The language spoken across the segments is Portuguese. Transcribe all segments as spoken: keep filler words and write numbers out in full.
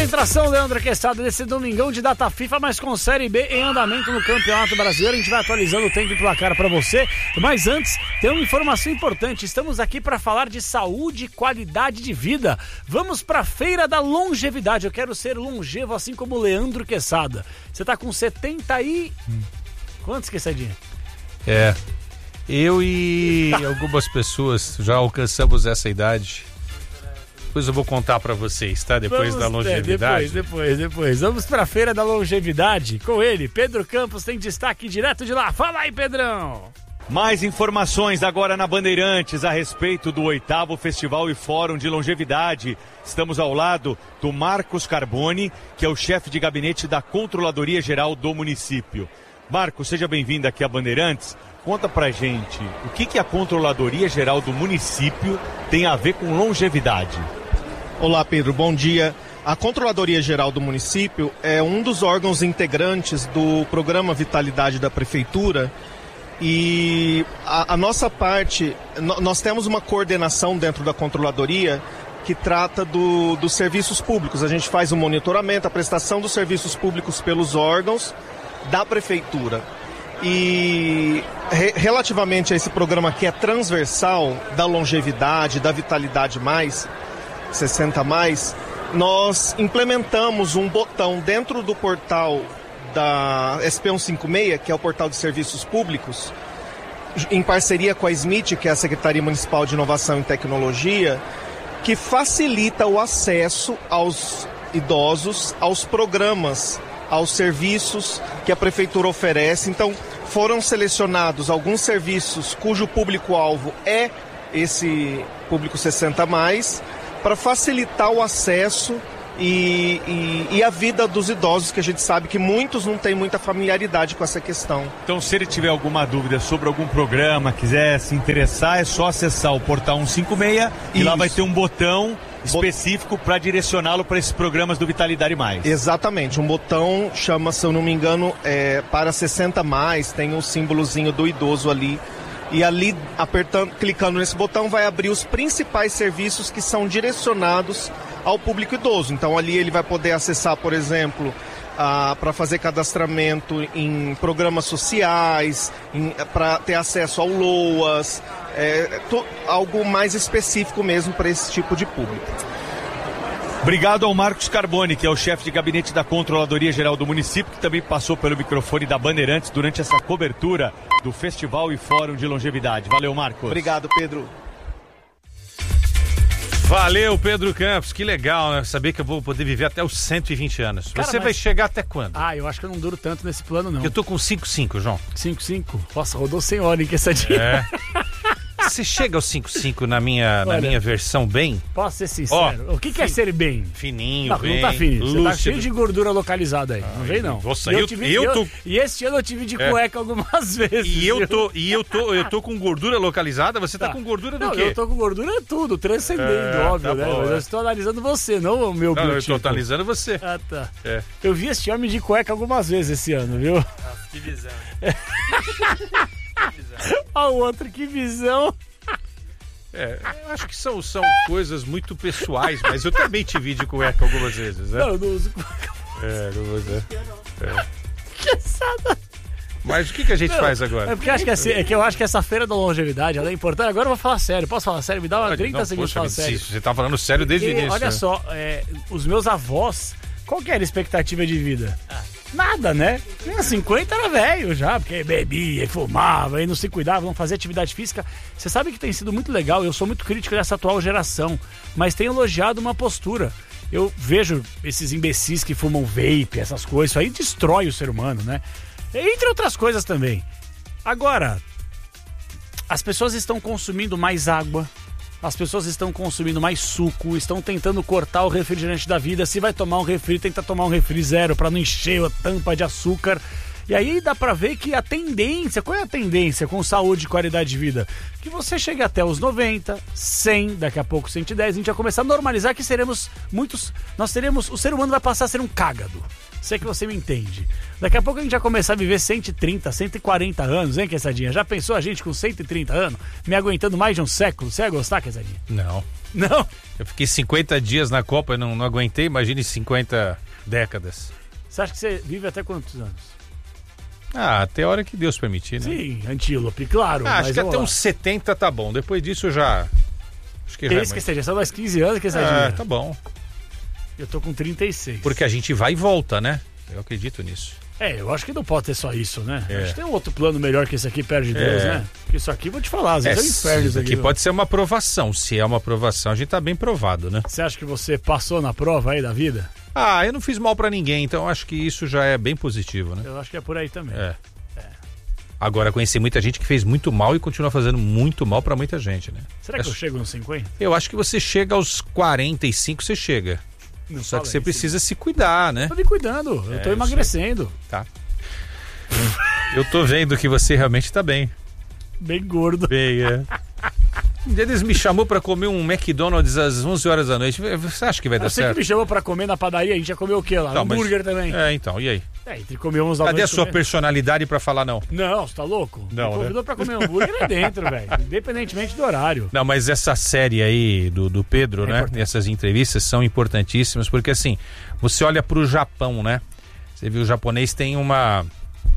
Concentração, Leandro Quesada, desse domingão de data FIFA, mas com Série B em andamento no Campeonato Brasileiro. A gente vai atualizando o tempo e placar para você. Mas antes, tem uma informação importante. Estamos aqui para falar de saúde e qualidade de vida. Vamos para a Feira da Longevidade. Eu quero ser longevo assim como o Leandro Quesada. Você tá com setenta e... Hum. Quantos, Quessadinha? É, eu e algumas pessoas já alcançamos essa idade. Depois eu vou contar pra vocês, tá? Depois Vamos, da longevidade. É, depois, depois, depois. Vamos pra Feira da Longevidade com ele. Pedro Campos tem destaque direto de lá. Fala aí, Pedrão! Mais informações agora na Bandeirantes a respeito do oitavo Festival e Fórum de Longevidade. Estamos ao lado do Marcos Carboni, que é o chefe de gabinete da Controladoria Geral do município. Marcos, seja bem-vindo aqui a Bandeirantes. Conta pra gente, o que, que a Controladoria Geral do município tem a ver com longevidade? Olá, Pedro, bom dia. A Controladoria Geral do município é um dos órgãos integrantes do Programa Vitalidade da Prefeitura e a, a nossa parte, no, nós temos uma coordenação dentro da Controladoria que trata do, dos serviços públicos. A gente faz o monitoramento, a prestação dos serviços públicos pelos órgãos da Prefeitura. E re, relativamente a esse programa que é transversal da longevidade, da vitalidade mais, sessenta mais, nós implementamos um botão dentro do portal da S P cento e cinquenta e seis, que é o portal de serviços públicos, em parceria com a S M I T, que é a Secretaria Municipal de Inovação e Tecnologia, que facilita o acesso aos idosos, aos programas, aos serviços que a Prefeitura oferece. Então, foram selecionados alguns serviços cujo público-alvo é esse público sessenta mais, para facilitar o acesso e, e, e a vida dos idosos, que a gente sabe que muitos não têm muita familiaridade com essa questão. Então, se ele tiver alguma dúvida sobre algum programa, quiser se interessar, é só acessar o portal cento e cinquenta e seis e lá vai ter um botão específico para direcioná-lo para esses programas do Vitalidade Mais. Exatamente, um botão chama, se eu não me engano, é, para sessenta mais, tem um símbolozinho do idoso ali. E ali, apertando, clicando nesse botão, vai abrir os principais serviços que são direcionados ao público idoso. Então ali ele vai poder acessar, por exemplo, para fazer cadastramento em programas sociais, para ter acesso ao LOAS, é, to, algo mais específico mesmo para esse tipo de público. Obrigado ao Marcos Carboni, que é o chefe de gabinete da Controladoria Geral do município, que também passou pelo microfone da Bandeirantes durante essa cobertura do Festival e Fórum de Longevidade. Valeu, Marcos. Obrigado, Pedro. Valeu, Pedro Campos. Que legal, né? Saber que eu vou poder viver até os cento e vinte anos. Cara, Você mas... vai chegar até quando? Ah, eu acho que eu não duro tanto nesse plano, não. Eu tô com cinquenta e cinco, João. cinquenta e cinco? Nossa, rodou sem hora, hein, que essa dia. É. Você chega aos cinquenta e cinco na minha, Olha, na minha versão bem? Posso ser sincero? Oh, o que, que é ser bem? Fininho, não, bem. Não tá fininho. Lúcido. Você tá cheio de gordura localizada aí. Ah, não vem, não. Nossa, e eu, eu, tive, eu, eu tô... tô... E esse ano eu tive de cueca é. algumas vezes. E eu tô, e eu tô, eu tô com gordura localizada? Você tá, tá com gordura do não, quê? Eu tô com gordura tudo, transcendendo, é, óbvio, tá né? bom, Mas é. eu estou analisando você, não o meu Não, biotipo. eu tô analisando você. Ah, tá. É. Eu vi esse homem de cueca algumas vezes esse ano, viu? Nossa, que visão. É. Que visão. Olha o outro, que visão. É, eu acho que são, são coisas muito pessoais, mas eu também te vi de cueca algumas vezes, né? Não, eu não uso cueca. É, não vou dizer. É. Que sada. Mas o que, que a gente não, faz agora? É porque acho que assim, é que eu acho que essa feira da longevidade ela é importante. Agora eu vou falar sério. Posso falar sério? Me dá uma trinta segundos pra falar sério. Você tá falando sério desde porque, o início. Olha né? só, é, os meus avós, qual que era a expectativa de vida? Ah. Nada, né? cinquenta era velho já, porque bebia, fumava e não se cuidava, não fazia atividade física. Você sabe que tem sido muito legal, eu sou muito crítico dessa atual geração, mas tenho elogiado uma postura. Eu vejo esses imbecis que fumam vape, essas coisas, isso aí destrói o ser humano, né? Entre outras coisas também. Agora, as pessoas estão consumindo mais água, as pessoas estão consumindo mais suco, estão tentando cortar o refrigerante da vida. Se vai tomar um refri, tenta tomar um refri zero para não encher a tampa de açúcar. E aí dá pra ver que a tendência, qual é a tendência com saúde e qualidade de vida? Que você chegue até os noventa, cem, daqui a pouco cento e dez, a gente vai começar a normalizar que seremos muitos, nós teremos, o ser humano vai passar a ser um cágado. Sei que você me entende. Daqui a pouco a gente vai começar a viver cento e trinta, cento e quarenta anos, hein, Quessadinha? Já pensou a gente com cento e trinta anos, me aguentando mais de um século? Você ia gostar, Quessadinha? Não. Não? Eu fiquei cinquenta dias na Copa e não, não aguentei, imagine cinquenta décadas. Você acha que você vive até quantos anos? Ah, até a hora que Deus permitir, né? Sim, antílope, claro. Ah, mas acho que até lá. uns setenta tá bom. Depois disso eu já... Acho que Que já isso que seja, são mais quinze anos que essa Ah, tá bom. Eu tô com trinta e seis. Porque a gente vai e volta, né? Eu acredito nisso. É, eu acho que não pode ter só isso, né? É. Acho que tem um outro plano melhor que esse aqui, perto de Deus, É. né? Porque isso aqui, vou te falar, às vezes é, um inferno isso isso aqui. aqui viu? pode ser uma aprovação. Se é uma aprovação, a gente tá bem provado, né? Você acha que você passou na prova aí da vida? Ah, eu não fiz mal pra ninguém, então acho que isso já é bem positivo, né? Eu acho que é por aí também. É. Agora, conheci muita gente que fez muito mal e continua fazendo muito mal pra muita gente, né? Será que É eu chego nos cinquenta? Eu acho que você chega aos quarenta e cinco, você chega. Não Só que fala você isso. precisa se cuidar, né? Tô me cuidando, eu É, tô eu emagrecendo. Tá. Eu tô vendo que você realmente tá bem. Bem gordo. Bem, é. Um dia eles me chamou pra comer um McDonald's às onze horas da noite. Você acha que vai dar Você certo? que me chamou pra comer na padaria, a gente ia comer o quê lá? Não, mas- Hambúrguer também. É, então, e aí? É, entre comer uns da Cadê a noite sua comer- personalidade pra falar não? Não, você tá louco? Não, Me convidou né? pra comer hambúrguer é dentro, velho. Independentemente do horário. Não, mas essa série aí do, do Pedro, É né? importante. Essas entrevistas são importantíssimas, porque assim, você olha pro Japão, né? Você viu, o japonês tem uma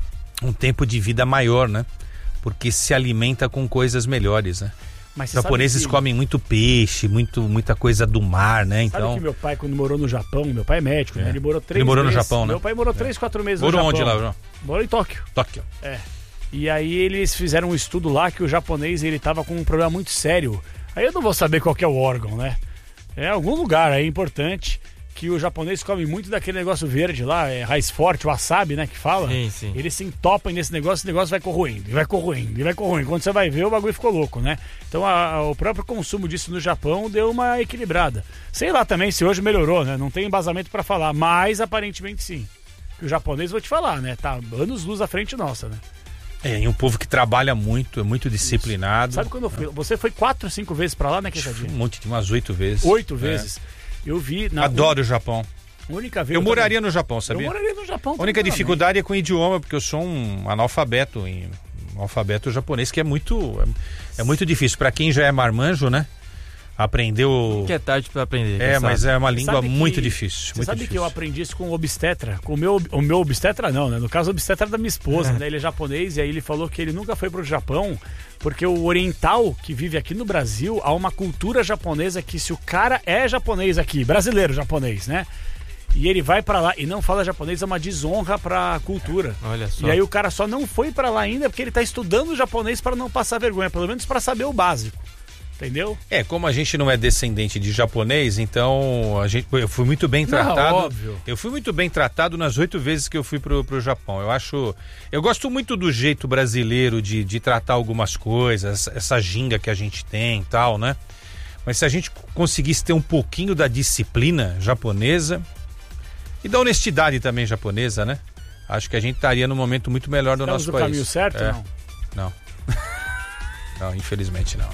um tempo de vida maior, né? Porque se alimenta com coisas melhores, né? Mas Os você japoneses sabe que, comem muito peixe, muito, muita coisa do mar, né? Sabe Então, que meu pai, quando morou no Japão, meu pai é médico, né? É. Ele morou três Ele morou no meses. Japão, né? Meu pai morou três, quatro meses morou no onde Japão. lá, João? Morou em Tóquio. Tóquio. É. E aí eles fizeram um estudo lá que o japonês, ele tava com um problema muito sério. Aí eu não vou saber qual que é o órgão, né? É algum lugar aí importante que o japonês come muito daquele negócio verde lá, é raiz forte, wasabi, né, que fala. Sim, sim. Eles se entopam nesse negócio, esse negócio vai corroendo, e vai corroendo, e vai corroendo. Quando você vai ver, o bagulho ficou louco, né? Então a- a- o próprio consumo disso no Japão deu uma equilibrada. Sei lá também se hoje melhorou, né? Não tem embasamento pra falar, mas aparentemente sim. Que o japonês, vou te falar, né? Tá anos luz à frente nossa, né? É, e um povo que trabalha muito, é muito disciplinado. Sabe quando eu fui? Você foi quatro, cinco vezes pra lá, né, Um Queixadinha? monte, de umas oito vezes. Oito É. vezes. Eu vi na Adoro o Japão. única vez. Eu também- moraria no Japão, Eu sabia? moraria no Japão. A única tranquilamente. dificuldade é com o idioma, porque eu sou um analfabeto em um alfabeto japonês, que é muito é, é muito difícil. Para quem já é marmanjo, né? Aprendeu. Que é tarde pra aprender. É, já mas sabe. é uma Você língua sabe que- muito difícil. Você muito sabe difícil. que eu aprendi isso com o obstetra? Com o meu, o meu obstetra não, né? No caso, o obstetra da minha esposa, né? Ele é japonês e aí ele falou que ele nunca foi pro Japão porque o oriental que vive aqui no Brasil, há uma cultura japonesa que se o cara é japonês aqui, brasileiro japonês, né? E ele vai pra lá e não fala japonês, é uma desonra pra cultura. Olha só. E aí o cara só não foi pra lá ainda porque ele tá estudando japonês pra não passar vergonha, pelo menos pra saber o básico. Entendeu? É, como a gente não é descendente de japonês, então a gente, eu fui muito bem tratado. óbvio. Eu fui muito bem tratado nas oito vezes que eu fui pro, pro Japão. Eu acho. Eu gosto muito do jeito brasileiro de, de tratar algumas coisas, essa ginga que a gente tem e tal, né? Mas se a gente conseguisse ter um pouquinho da disciplina japonesa e da honestidade também japonesa, né? Acho que a gente estaria num momento muito melhor do Estamos nosso no país. caminho certo, É. não? Não. Não, infelizmente não.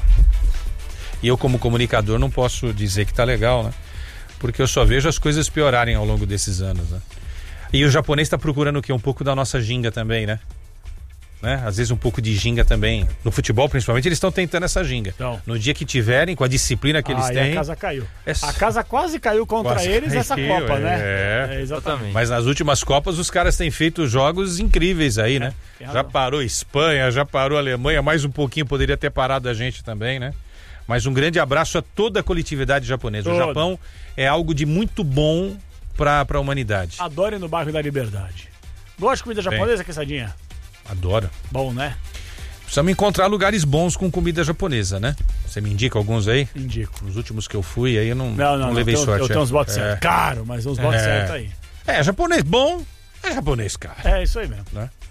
E eu, como comunicador, não posso dizer que tá legal, né? Porque eu só vejo as coisas piorarem ao longo desses anos, né? E o japonês tá procurando o quê? Um pouco da nossa ginga também, né? né? Às vezes um pouco de ginga também. No futebol, principalmente, eles estão tentando essa ginga. Então. No dia que tiverem, com a disciplina que eles Ah, e têm... a casa caiu. É- A casa quase caiu contra Quase eles nessa caiu, Copa, é. né? É. exatamente. Exatamente. Mas nas últimas Copas os caras têm feito jogos incríveis aí, né? tem Já razão. parou Espanha, já parou Alemanha, mais um pouquinho poderia ter parado a gente também, né? Mas um grande abraço a toda a coletividade japonesa. O Toda. Japão é algo de muito bom para a humanidade. Adore no bairro da Liberdade. Gosta de comida japonesa, Quesadinha? Adoro. Bom, né? Precisamos encontrar lugares bons com comida japonesa, né? Você me indica alguns aí? Indico. Nos últimos que eu fui, aí eu não, Não, não, não. levei tem uns- sorte. Eu tenho uns botes é. certos. Caro, mas uns botes É. certos aí. É, japonês bom é japonês, cara. É isso aí mesmo.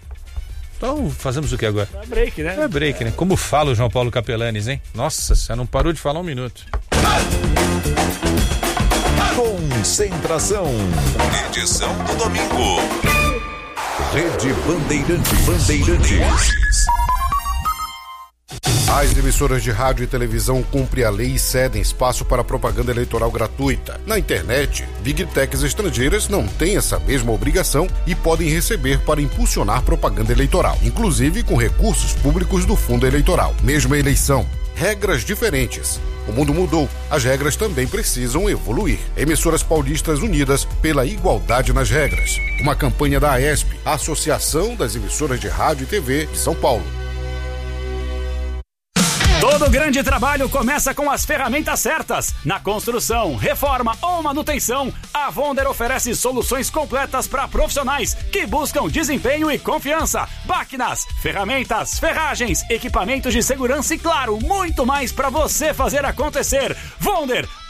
Então fazemos o que agora? É break, né? É break, né? Como fala o João Paulo Capelanes, hein? Nossa, você não parou de falar um minuto. Concentração. Edição do domingo. Rede Bandeirante. Bandeirantes. As emissoras de rádio e televisão cumprem a lei e cedem espaço para propaganda eleitoral gratuita. Na internet, Big Techs estrangeiras não têm essa mesma obrigação e podem receber para impulsionar propaganda eleitoral, inclusive com recursos públicos do fundo eleitoral. Mesma eleição, regras diferentes. O mundo mudou, as regras também precisam evoluir. Emissoras Paulistas Unidas pela Igualdade nas Regras. Uma campanha da AESP, Associação das Emissoras de Rádio e T V de São Paulo. Todo grande trabalho começa com as ferramentas certas. Na construção, reforma ou manutenção, a Vonder oferece soluções completas para profissionais que buscam desempenho e confiança. Máquinas, ferramentas, ferragens, equipamentos de segurança e, claro, muito mais para você fazer acontecer. Vonder,